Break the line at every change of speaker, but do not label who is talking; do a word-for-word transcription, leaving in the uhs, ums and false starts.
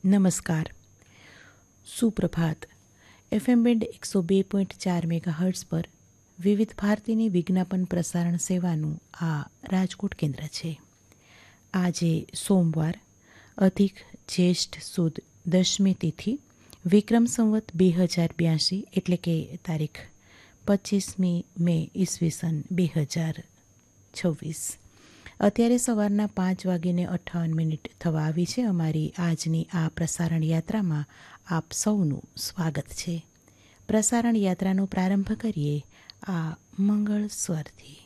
નમસ્કાર, સુપ્રભાત. FM band એકસો બે પોઈન્ટ ચાર મેગા હર્ટ્ઝ પર વિવિધ ભારતીની વિજ્ઞાપન પ્રસારણ સેવાનું આ રાજકોટ કેન્દ્ર છે. આજે સોમવાર, અધિક જ્યેષ્ઠ સુદ દસમી તિથિ, વિક્રમ સંવત બે હજાર બ્યાસી એટલે કે તારીખ પચીસમી મે ઈસવીસન બે હજાર છવ્વીસ. અત્યારે સવારના પાંચ વાગીને અઠ્ઠાવન મિનિટ થવા આવી છે. અમારી આજની આ પ્રસારણ યાત્રામાં આપ સૌનું સ્વાગત છે. પ્રસારણ યાત્રાનો પ્રારંભ કરીએ આ મંગળ સ્વરથી.